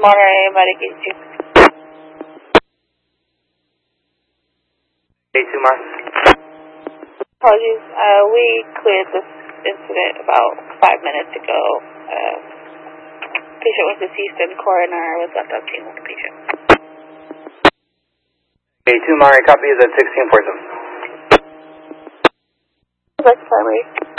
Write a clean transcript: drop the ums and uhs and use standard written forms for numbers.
Monterey, Medication. A2 Apologies, we cleared this incident about 5 minutes ago. Patient was deceased and coroner was left on scene with the patient. A2 Monterey, copy is at 1647. That's primary.